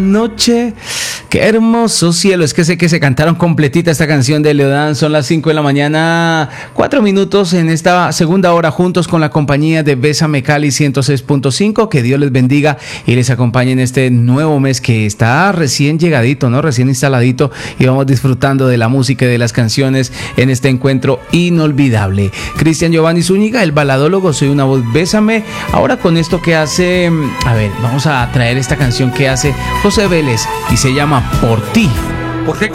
Noche, qué hermoso cielo. Es que sé que se cantaron completita esta canción de Leodán. Son las 5 de la mañana, 4 minutos en esta segunda hora juntos con la compañía de Bésame Cali 106.5. Que Dios les bendiga y les acompañe en este nuevo mes que está recién llegadito, ¿no? Recién instaladito, y vamos disfrutando de la música y de las canciones en este encuentro inolvidable. Cristian Giovanni Zúñiga, el baladólogo, soy una voz. Bésame. Ahora con esto que hace, a ver, vamos a traer esta canción que hace José Vélez y se llama Por Ti. ¿Por qué